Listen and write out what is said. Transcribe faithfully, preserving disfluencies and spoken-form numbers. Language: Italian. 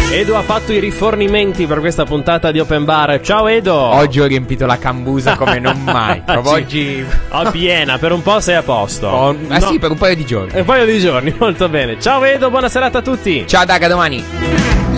Edo ha fatto i rifornimenti per questa puntata di Open Bar. Ciao Edo. Oggi ho riempito la cambusa come non mai. Proprio oggi oh, piena, per un po' sei a posto. oh, ah no. sì, per un paio di giorni. Un paio di giorni, molto bene. Ciao Edo, buona serata a tutti. Ciao Daga, domani.